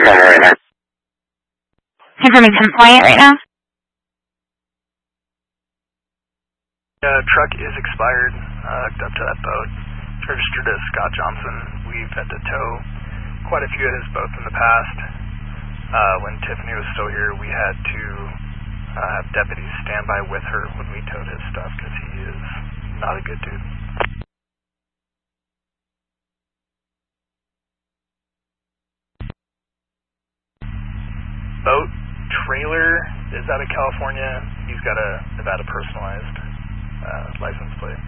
right now. Confirming 10 point right now. Truck is expired, hooked up to that boat. Registered as Scott Johnson. We've had to tow quite a few of his boats in the past. When Tiffany was still here, we had to have deputies stand by with her when we towed his stuff because he is not a good dude. Boat trailer is out of California. He's got a Nevada personalized license plate.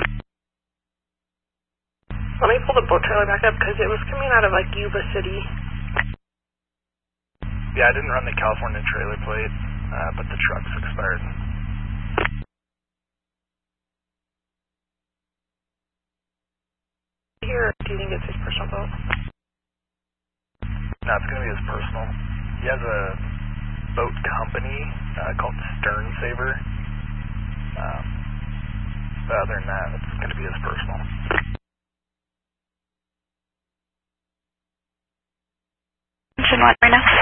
Let me pull the boat trailer back up because it was coming out of like Yuba City. Yeah, I didn't run the California trailer plate, but the truck's expired. Here, do you think it's his personal boat? No, it's going to be his personal. He has a boat company called Stern Saver. But other than that, it's going to be his personal. Engine 1 right now.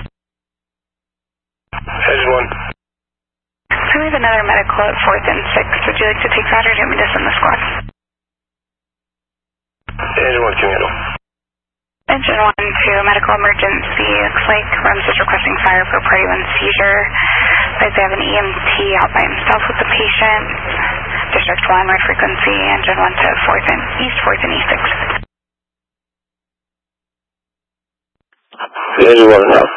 Engine 1. So we have another medical at 4th and 6th. Would you like to take that or do you want me to send the squad? Engine 1 can handle. Engine 1 to medical emergency. Looks like REMS is requesting fire for party 1 seizure. But they have an EMT out by himself with the patient. District 1, red frequency. Engine 1 to 4th and East 4th and East 6th. Engine 1 now.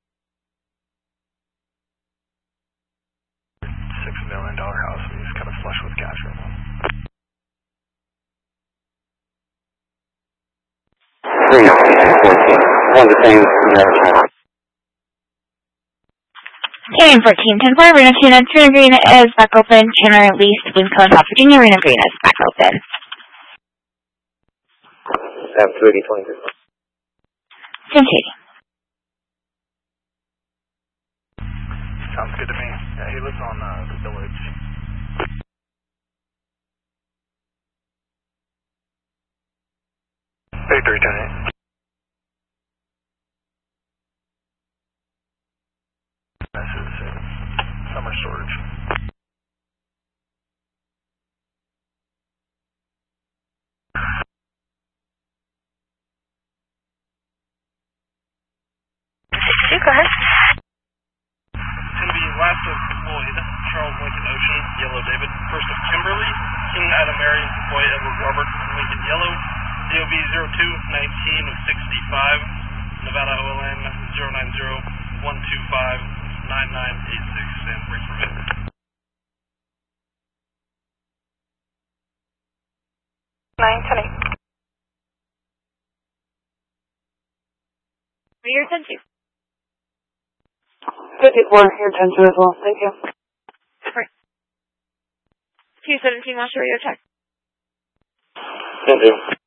$6 million house. He's kind of flush with cash right now. One the same. Canyon 14, 10-4, Arena Tuna. Tuna Green is back open. Tuna released. Wind calling South Virginia. Arena Green is back open. Absolutely 22. 10-2. Sounds good to me. Yeah, he lives on the village. Victory 10-8. This is summer storage. Go ahead. It's going to be last of Floyd, Charles Lincoln Ocean, Yellow David. First of Kimberly, King Adam Mary, Boy Edward Robert, Lincoln Yellow. DOB 0219 of 65, Nevada OLN 090 125 9986, and break permit. 9-10-8. You're 10-2. 54, you're 10-2 as well. Thank you. Right. 217, watch your radio check. 10-2.